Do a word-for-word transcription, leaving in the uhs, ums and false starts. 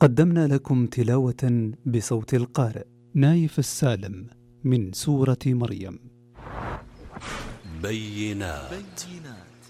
قدمنا لكم تلاوة بصوت القارئ نايف السالم من سورة مريم. بينات.